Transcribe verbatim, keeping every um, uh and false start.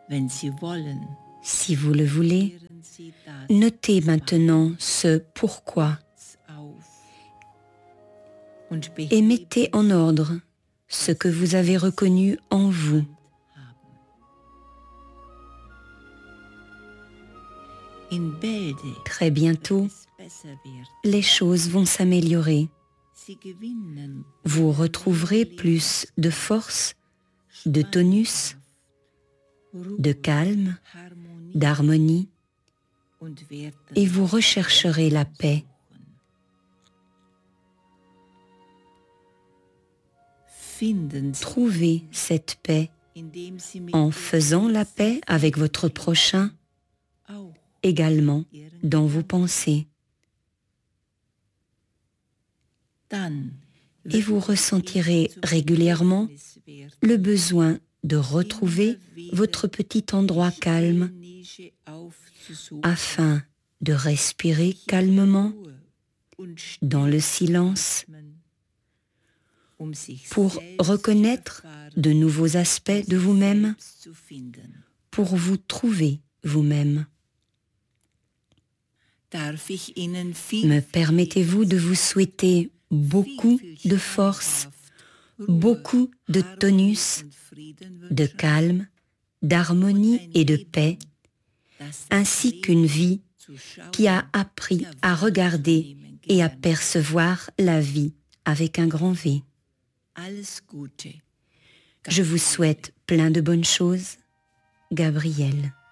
Si vous le voulez, notez maintenant ce pourquoi et mettez en ordre ce que vous avez reconnu en vous. Très bientôt, les choses vont s'améliorer. Vous retrouverez plus de force, de tonus, de calme, d'harmonie, et vous rechercherez la paix. Trouvez cette paix en faisant la paix avec votre prochain, également dans vos pensées. Et vous ressentirez régulièrement le besoin de retrouver votre petit endroit calme afin de respirer calmement dans le silence pour reconnaître de nouveaux aspects de vous-même, pour vous trouver vous-même. Me permettez-vous de vous souhaiter beaucoup de force, beaucoup de tonus, de calme, d'harmonie et de paix, ainsi qu'une vie qui a appris à regarder et à percevoir la vie avec un grand V. Je vous souhaite plein de bonnes choses, Gabrielle.